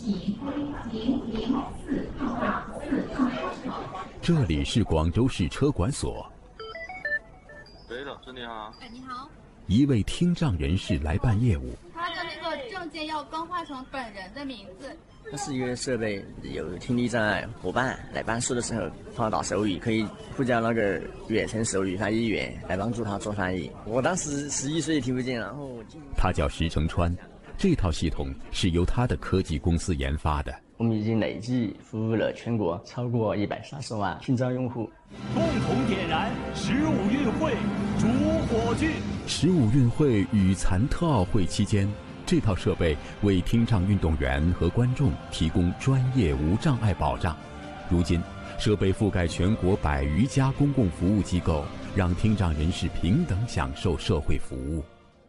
这里是广州市车管所。 喂，老师你好。 哎，你好。 一位听障人士来办业务。 他的那个证件要更换成本人的名字。 它是一个设备，有听力障碍伙伴来办事的时候，帮他打手语，可以呼叫那个远程手语翻译员来帮助他做翻译。我当时11岁听不见，然后他叫石成川，这套系统是由他的科技公司研发的。 我们已经累计服务了全国超过130万听障用户。 共同点燃15运会烛火炬。 15运会与残特奥会期间，这套设备为听障运动员和观众提供专业无障碍保障。如今，设备覆盖全国100余家公共服务机构，让听障人士平等享受社会服务。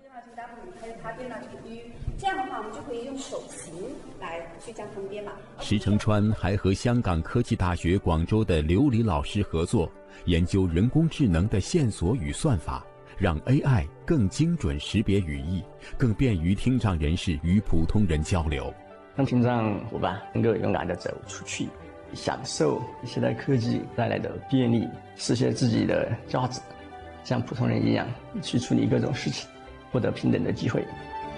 这样的话，我们就可以用手型来去将它们编码。 石成川还和香港科技大学广州的刘黎老师合作，研究人工智能的线索与算法，让 AI 更精准识别语义，更便于听障人士与普通人交流， 让听障伙伴能够勇敢地走出去，享受现代科技带来的便利，实现自己的价值，像普通人一样去处理各种事情，获得平等的机会。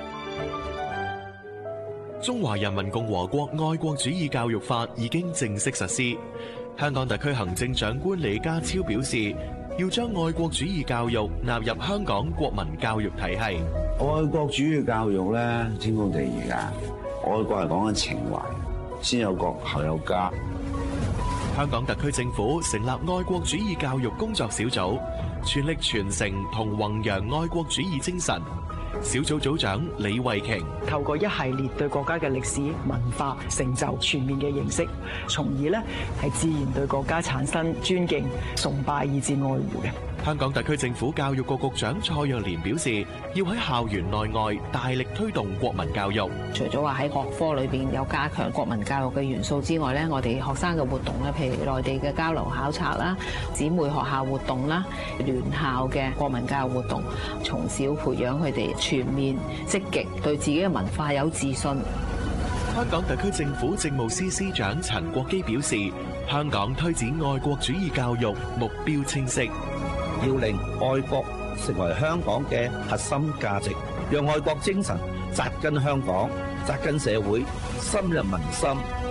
中華人民共和國愛國主義教育法已經正式實施。香港特區行政長官李家超表示，要將愛國主義教育納入香港國民教育體系。 愛國主義教育咧，天公地義噶，愛國係講緊情懷，先有國後有家。 香港特區政府成立愛國主義教育工作小組，全力傳承同弘揚愛國主義精神。小組組長李慧瓊透過一系列對國家嘅歷史文化成就全面嘅認識，從而呢係自然對國家產生尊敬、崇拜以至愛護嘅。 香港特區政府教育局局長蔡若蓮表示，要喺校園內外大力推動國民教育。 除咗話喺學科裏邊有加強國民教育嘅元素之外咧，我哋學生嘅活動咧，譬如內地嘅交流考察啦、姊妹學校活動啦、聯校嘅國民教育活動，從小培養佢哋全面積極，對自己嘅文化有自信。 香港特區政府政務司司長陳國基表示，香港推展愛國主義教育目標清晰。 要令愛國成為香港嘅核心價值，讓愛國精神扎根香港、扎根社會、深入民心。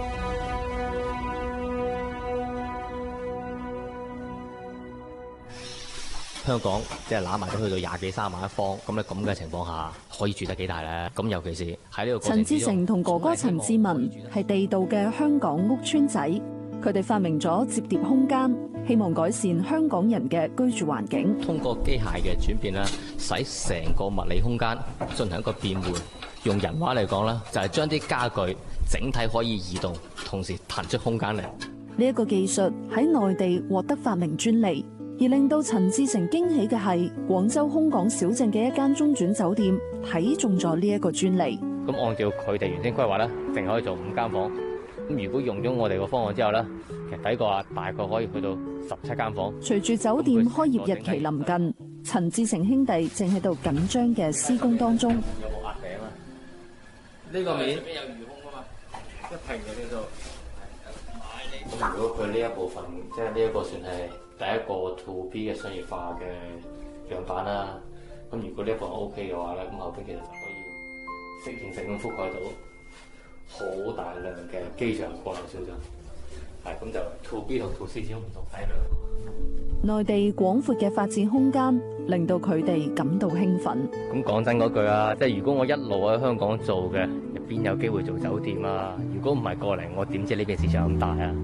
香港即係攬埋都去到20幾30萬一方，咁咧咁嘅情況下，可以住得幾大咧？咁尤其是喺呢個過程之中， 陳志成同哥哥陳志文係地道嘅香港屋邨仔，佢哋發明咗摺疊空間，希望改善香港人嘅居住環境。 通過機械嘅轉變咧，使成個物理空間進行一個變換。用人話嚟講咧，就係將啲家具整體可以移動，同時騰出空間嚟。 呢一個技術喺內地獲得發明專利，而令到陳志成驚喜嘅係，廣州空港小鎮嘅一間中轉酒店睇中咗呢一個專利。 咁按照佢哋原先規劃咧，淨可以做5間房。咁如果用咗我哋個方案之後咧，其實第一個大概可以去到17間房。 隨住酒店開業日期臨近，陳志成兄弟正喺度緊張嘅施工當中。 有冇壓頂啊？呢個面上面有魚空啊嘛，一平嘅呢度。咁如果佢呢一部分，即係呢一個算係第一個 to B 嘅商業化嘅樣板啦。咁如果呢一部分 OK 嘅話咧，咁後邊其實就可以適應性咁覆蓋到好大量嘅機場國內小鎮。係咁就 to B 同 to C 始終唔同體量。 內地廣闊嘅發展空間令到佢哋感到興奮。 咁講真嗰句啊，即係如果我一路喺香港做嘅，邊有機會做酒店啊？如果唔係過嚟，我點知呢邊市場咁大啊？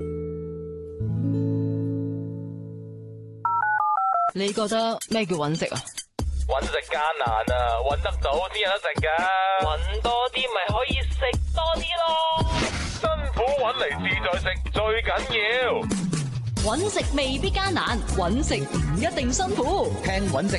你覺得咩叫揾食啊？ 揾食艱難啊，揾得到先有得食㗎。揾多啲咪可以食多啲咯。辛苦揾嚟自在食最緊要。 揾食未必艱難，揾食唔一定辛苦。 聽揾食。